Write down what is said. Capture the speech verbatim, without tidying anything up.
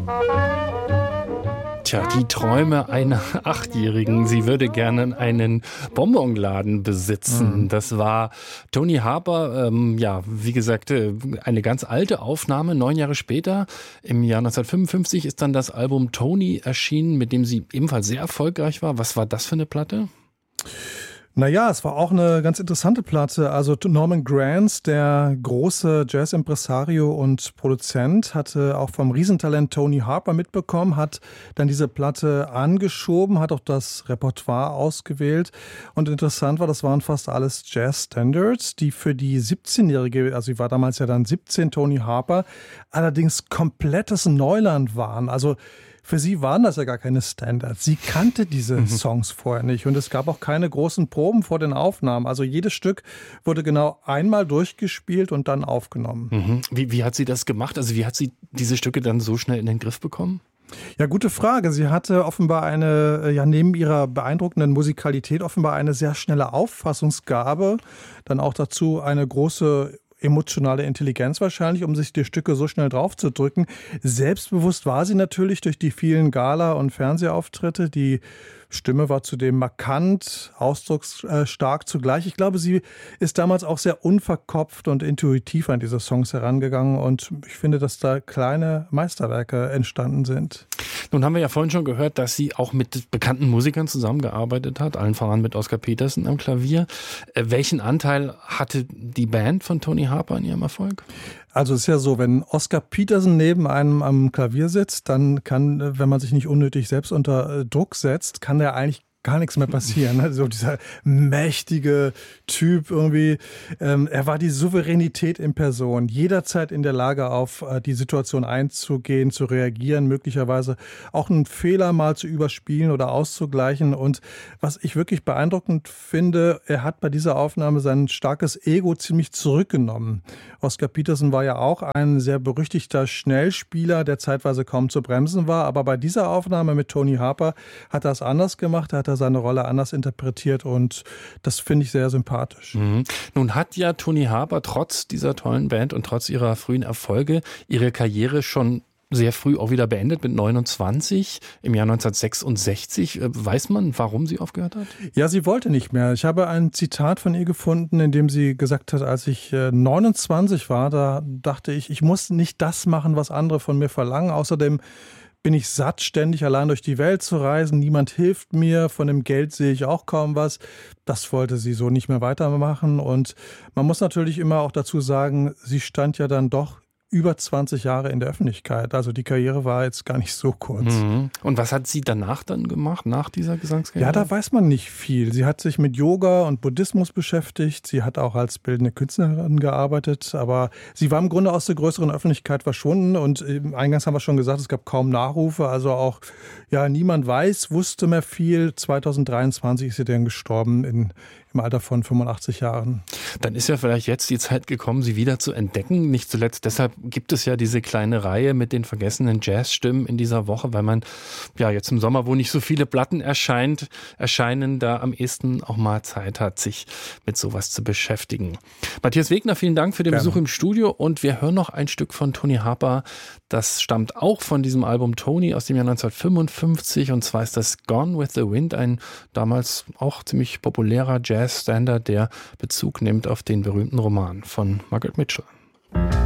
Tja, die Träume einer Achtjährigen. Sie würde gerne einen Bonbonladen besitzen. Mhm. Das war Tony Harper, ähm, ja, wie gesagt, eine ganz alte Aufnahme. Neun Jahre später, im Jahr neunzehnhundertfünfundfünfzig, ist dann das Album Tony erschienen, mit dem sie ebenfalls sehr erfolgreich war. Was war das für eine Platte? Naja, es war auch eine ganz interessante Platte. Also Norman Granz, der große Jazz-Impresario und Produzent, hatte auch vom Riesentalent Tony Harper mitbekommen, hat dann diese Platte angeschoben, hat auch das Repertoire ausgewählt. Und interessant war, das waren fast alles Jazz-Standards, die für die siebzehnjährige, also sie war damals ja dann siebzehn, Tony Harper, allerdings komplettes Neuland waren. Also für sie waren das ja gar keine Standards. Sie kannte diese mhm. Songs vorher nicht und es gab auch keine großen Proben vor den Aufnahmen. Also jedes Stück wurde genau einmal durchgespielt und dann aufgenommen. Mhm. Wie, wie hat sie das gemacht? Also wie hat sie diese Stücke dann so schnell in den Griff bekommen? Ja, gute Frage. Sie hatte offenbar eine, ja, neben ihrer beeindruckenden Musikalität offenbar eine sehr schnelle Auffassungsgabe. Dann auch dazu eine große emotionale Intelligenz wahrscheinlich, um sich die Stücke so schnell draufzudrücken. Selbstbewusst war sie natürlich durch die vielen Gala- und Fernsehauftritte. Die Stimme war zudem markant, ausdrucksstark zugleich. Ich glaube, sie ist damals auch sehr unverkopft und intuitiv an diese Songs herangegangen und ich finde, dass da kleine Meisterwerke entstanden sind. Nun haben wir ja vorhin schon gehört, dass sie auch mit bekannten Musikern zusammengearbeitet hat, allen voran mit Oscar Peterson am Klavier. Äh, welchen Anteil hatte die Band von Tony Harper an ihrem Erfolg? Also es ist ja so, wenn Oscar Peterson neben einem am Klavier sitzt, dann kann, wenn man sich nicht unnötig selbst unter Druck setzt, kann der eigentlich gar nichts mehr passieren. Also dieser mächtige Typ irgendwie. Ähm, er war die Souveränität in Person. Jederzeit in der Lage, auf äh, die Situation einzugehen, zu reagieren, möglicherweise auch einen Fehler mal zu überspielen oder auszugleichen. Und was ich wirklich beeindruckend finde, er hat bei dieser Aufnahme sein starkes Ego ziemlich zurückgenommen. Oscar Peterson war ja auch ein sehr berüchtigter Schnellspieler, der zeitweise kaum zu bremsen war. Aber bei dieser Aufnahme mit Tony Harper hat er es anders gemacht. Er hat seine Rolle anders interpretiert und das finde ich sehr sympathisch. Mhm. Nun hat ja Tony Harper trotz dieser tollen Band und trotz ihrer frühen Erfolge ihre Karriere schon sehr früh auch wieder beendet mit neunundzwanzig im Jahr neunzehnhundertsechsundsechzig. Weiß man, warum sie aufgehört hat? Ja, sie wollte nicht mehr. Ich habe ein Zitat von ihr gefunden, in dem sie gesagt hat, als ich neunundzwanzig war, da dachte ich, ich muss nicht das machen, was andere von mir verlangen. Außerdem bin ich satt, ständig allein durch die Welt zu reisen. Niemand hilft mir. Von dem Geld sehe ich auch kaum was. Das wollte sie so nicht mehr weitermachen. Und man muss natürlich immer auch dazu sagen, sie stand ja dann doch über zwanzig Jahre in der Öffentlichkeit. Also die Karriere war jetzt gar nicht so kurz. Mhm. Und was hat sie danach dann gemacht, nach dieser Gesangskarriere? Ja, da weiß man nicht viel. Sie hat sich mit Yoga und Buddhismus beschäftigt. Sie hat auch als bildende Künstlerin gearbeitet. Aber sie war im Grunde aus der größeren Öffentlichkeit verschwunden. Und eingangs haben wir schon gesagt, es gab kaum Nachrufe. Also auch, ja, niemand weiß, wusste mehr viel. zweitausenddreiundzwanzig ist sie dann gestorben in im Alter von fünfundachtzig Jahren. Dann ist ja vielleicht jetzt die Zeit gekommen, sie wieder zu entdecken. Nicht zuletzt deshalb gibt es ja diese kleine Reihe mit den vergessenen Jazzstimmen in dieser Woche, weil man ja jetzt im Sommer, wo nicht so viele Platten erscheint, erscheinen, da am ehesten auch mal Zeit hat, sich mit sowas zu beschäftigen. Matthias Wegner, vielen Dank für den Gerne. Besuch im Studio und wir hören noch ein Stück von Tony Harper. Das stammt auch von diesem Album Tony aus dem Jahr neunzehnhundertfünfundfünfzig und zwar ist das Gone with the Wind, ein damals auch ziemlich populärer Jazz Standard, der Bezug nimmt auf den berühmten Roman von Margaret Mitchell.